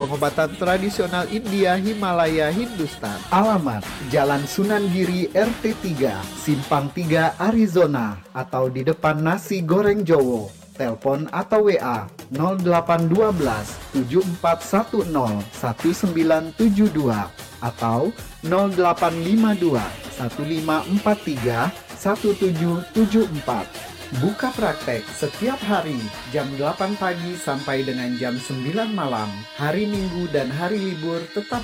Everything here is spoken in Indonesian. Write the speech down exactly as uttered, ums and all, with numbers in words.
pengobatan tradisional India Himalaya Hindustan. Alamat Jalan Sunan Giri R T tiga, Simpang tiga, Arizona, atau di depan Nasi Goreng Jowo. Telepon atau W A nol delapan satu dua tujuh empat satu nol satu sembilan tujuh dua atau nol delapan lima dua satu lima empat tiga satu tujuh tujuh empat. Buka praktek setiap hari jam delapan pagi sampai dengan jam sembilan malam. Hari Minggu dan hari libur tetap